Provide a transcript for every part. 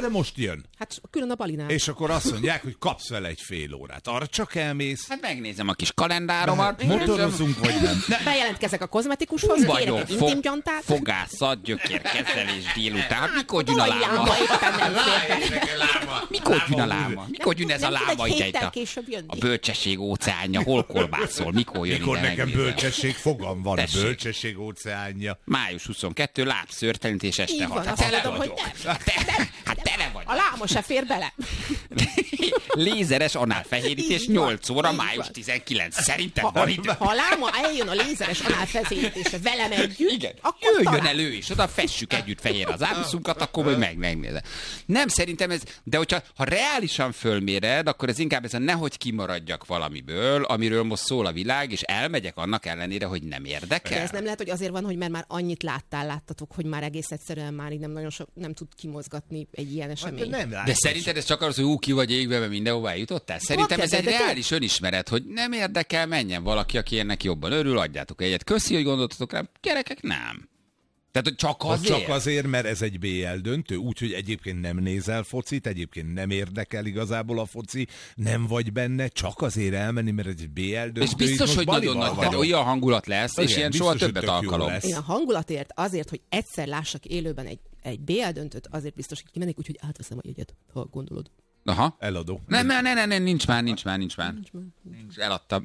de most jön. Hát külön a balinál. És akkor azt mondják, hogy kapsz vele egy fél órát. Arra csak elmész. Hát megnézem a kis kalendáromat. Motorozunk, vagy nem? Bejelentkezek a kozmetikushoz, kérek Vagyok egy intimgyantát. fogászat, gyökérkezelés délután. Mikor jön a láma? Mikor jön a láma? Mikor jön ez a láma ide? A bölcsesség óceánja, hol kolbászol? Mikor jön Mikor ide? nekem bölcsesség fogam van, Tessék. a bölcsesség óceánja. Május 22, lábszőrtelenítés este Így 6. van, Hát azt tele mondom, hogy vagyok. nem. Hát tele vagy. A láma se fér bele. Lézeres análfehérítés 8 óra, május 19. Szerintem van idő. Ha a láma eljön a lézeres análfezérítésre velem együtt, Igen, akkor jöjjön talán. elő is, oda fessük együtt fehér az áruszunkat, akkor majd megnézem. Nem, szerintem ez, de hogyha reálisan fölméred, akkor ez inkább ez a nehogy kimaradjak valamiből, amiről most szól a világ, és elmegyek annak ellenére, hogy nem érdekel. De ez nem lehet, hogy azért van, hogy mert már annyit láttatok, hogy már egész egyszerűen már így nem tud kimozgatni egy ilyen esemény. De szerinted ez csak az, hogy ki vagy égve, mert mindenhová eljutottál? Szerintem ez egy reális önismeret, hogy nem érdekel, menjen valaki, aki ennek jobban örül, adjátok egyet. Köszi, hogy gondoltatok rám. Gyerekek, nem. Tehát, hogy csak azért? Csak azért, mert ez egy BL döntő, úgyhogy egyébként nem nézel focit, egyébként nem érdekel igazából a foci, nem vagy benne, csak azért elmenni, mert ez egy BL döntő. És biztos, hogy nagyon nagy, olyan hangulat lesz, és ilyen soha többet alkalom. Én a hangulatért, azért, hogy egyszer lássak élőben egy BL döntőt, azért biztos, hogy kimennék, úgyhogy átveszem a jegyet, ha gondolod. Aha. Eladó. Nem, nincs már. Eladtam.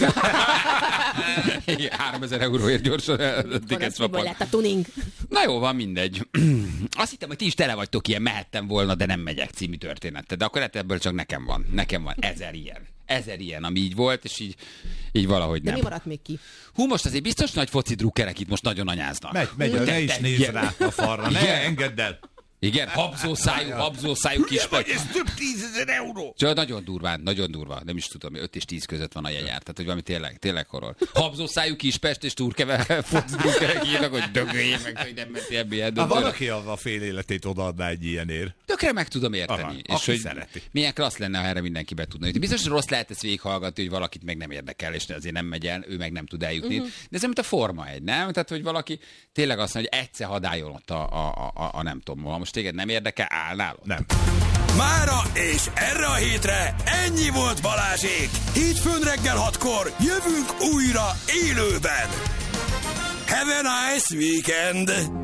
3000 euróért gyorsan ticket swapon. Lett a tuning. Na jó, van, mindegy. Azt hittem, hogy ti is tele vagytok ilyen, mehettem volna, de nem megyek című története. De akkor ebből csak nekem van 1000 ilyen, ami így volt, és így valahogy nem. De mi maradt még ki? Hú, most azért biztos nagy foci drukkerek itt most nagyon anyáznak. Megy, ne is nézz rá a falra, ne engedd el. Igen, habzószájú kis vagy. Ez több 10 000 euró. Csak nagyon durva. Nem is tudom, 5 és 10 között van a jegyár. Tehát, hogy valami tényleg horror. Habzószájú Kispest és Turkeve focdrukkerek írnak, hogy dögöljél meg, hogy nem mentél ebbe. Van, aki a fél életét odaadná egy ilyenért. Tökre meg tudom érteni. Aha, és hogy szereti. Milyen klassz lenne, ha erre mindenki be tudna jutni. Biztos, hogy rossz lehet ezt végighallgatni, hogy valakit meg nem érdekel, és azért nem megy el, ő meg nem tud eljutni. De ez mint a Forma 1, nem? Tehát, hogy valaki tényleg azt mondja, hogy egyszer hadáljon ott a nem tudom, ha most téged nem érdekel, állnál ott. Nem. Mára és erre a hétre ennyi volt Balázsék. Hétfőn reggel 6-kor jövünk újra élőben. Have a nice weekend!